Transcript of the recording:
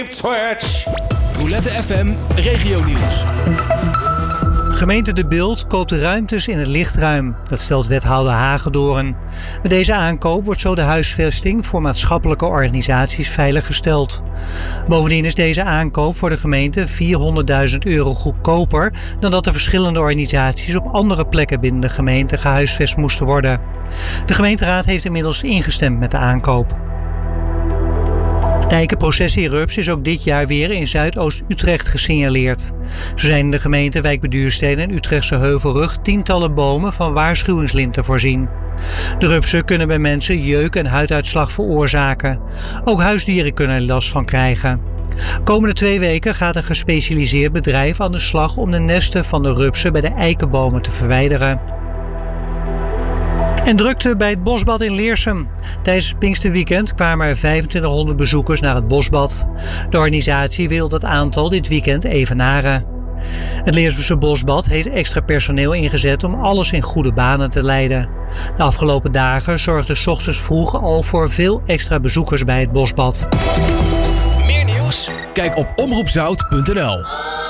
Switch. Roulette FM Regionieuws. Gemeente De Bilt koopt ruimtes in het lichtruim. Dat stelt wethouder Hagedoorn. Met deze aankoop wordt zo de huisvesting voor maatschappelijke organisaties veiliggesteld. Bovendien is deze aankoop voor de gemeente €400.000 goedkoper dan dat de verschillende organisaties op andere plekken binnen de gemeente gehuisvest moesten worden. De gemeenteraad heeft inmiddels ingestemd met de aankoop. Eikenprocessie Rups is ook dit jaar weer in Zuidoost-Utrecht gesignaleerd. Zo zijn in de gemeente Wijk bij Duurstede en Utrechtse Heuvelrug tientallen bomen van waarschuwingslinten voorzien. De rupsen kunnen bij mensen jeuk en huiduitslag veroorzaken. Ook huisdieren kunnen er last van krijgen. Komende 2 weken gaat een gespecialiseerd bedrijf aan de slag om de nesten van de rupsen bij de eikenbomen te verwijderen. En drukte bij het bosbad in Leersum. Tijdens het Pinksterweekend kwamen er 2500 bezoekers naar het bosbad. De organisatie wil dat aantal dit weekend evenaren. Het Leersumse bosbad heeft extra personeel ingezet om alles in goede banen te leiden. De afgelopen dagen zorgde 's ochtends vroeg al voor veel extra bezoekers bij het bosbad. Meer nieuws? Kijk op omroepzout.nl.